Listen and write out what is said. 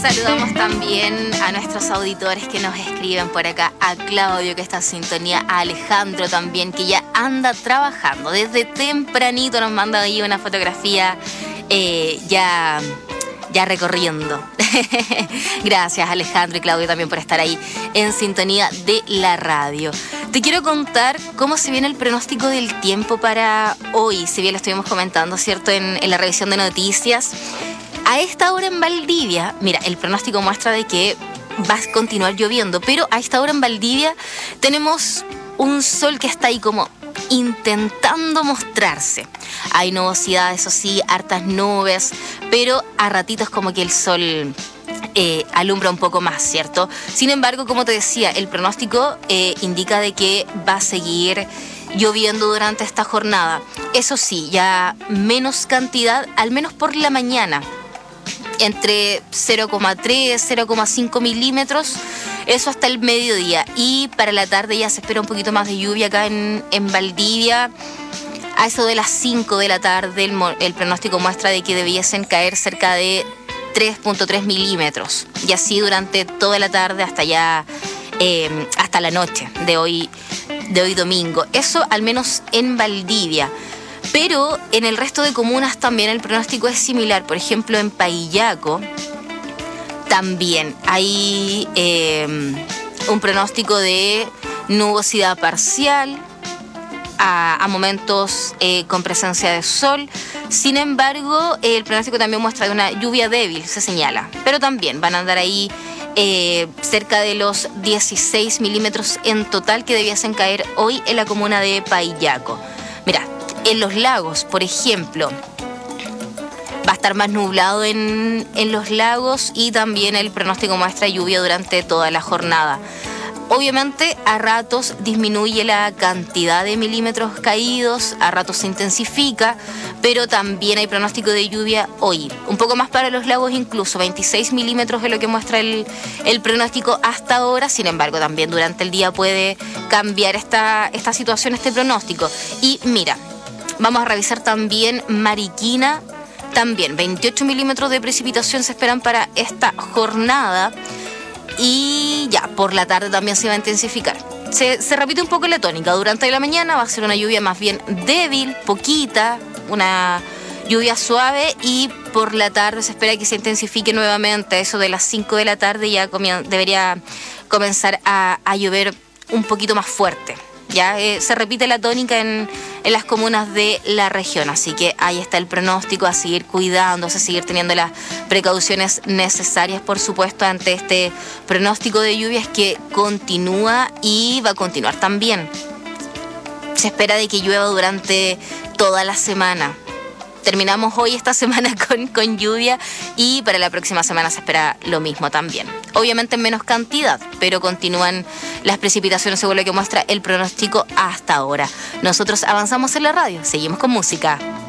Saludamos también a nuestros auditores que nos escriben por acá, a Claudio que está en sintonía, a Alejandro también que ya anda trabajando desde tempranito, nos manda ahí una fotografía ya recorriendo. Gracias Alejandro y Claudio también por estar ahí en sintonía de la radio. Te quiero contar cómo se viene el pronóstico del tiempo para hoy, si bien lo estuvimos comentando, ¿cierto?, en la revisión de noticias. A esta hora en Valdivia, mira, el pronóstico muestra de que va a continuar lloviendo, pero a esta hora en Valdivia tenemos un sol que está ahí como intentando mostrarse. Hay nubosidad, eso sí, hartas nubes, pero a ratitos como que el sol alumbra un poco más, ¿cierto? Sin embargo, como te decía, el pronóstico indica de que va a seguir lloviendo durante esta jornada. Eso sí, ya menos cantidad, al menos por la mañana, entre 0,3, 0,5 milímetros, eso hasta el mediodía. Y para la tarde ya se espera un poquito más de lluvia acá en Valdivia. A eso de las 5 de la tarde el pronóstico muestra de que debiesen caer cerca de 3,3 milímetros. Y así durante toda la tarde hasta ya, hasta la noche de hoy domingo. Eso al menos en Valdivia. Pero en el resto de comunas también el pronóstico es similar. Por ejemplo, en Paillaco también hay un pronóstico de nubosidad parcial, a momentos con presencia de sol. Sin embargo, el pronóstico también muestra de una lluvia débil, se señala. Pero también van a andar ahí cerca de los 16 milímetros en total que debiesen caer hoy en la comuna de Paillaco. Mira, en los lagos, por ejemplo, va a estar más nublado en los lagos y también el pronóstico muestra lluvia durante toda la jornada. Obviamente a ratos disminuye la cantidad de milímetros caídos, a ratos se intensifica, pero también hay pronóstico de lluvia hoy. Un poco más para los lagos incluso, 26 milímetros es lo que muestra el pronóstico hasta ahora. Sin embargo, también durante el día puede cambiar esta situación, este pronóstico. Y mira, vamos a revisar también Mariquina. También 28 milímetros de precipitación se esperan para esta jornada. Y ya, por la tarde también se va a intensificar. Se repite un poco la tónica. Durante la mañana va a ser una lluvia más bien débil, poquita, una lluvia suave. Y por la tarde se espera que se intensifique nuevamente. Eso de las 5 de la tarde ya debería comenzar a llover un poquito más fuerte. Ya se repite la tónica en las comunas de la región, así que ahí está el pronóstico, a seguir cuidándose, a seguir teniendo las precauciones necesarias, por supuesto, ante este pronóstico de lluvias que continúa y va a continuar también. Se espera de que llueva durante toda la semana. Terminamos hoy esta semana con lluvia y para la próxima semana se espera lo mismo también. Obviamente en menos cantidad, pero continúan las precipitaciones según lo que muestra el pronóstico hasta ahora. Nosotros avanzamos en la radio, seguimos con música.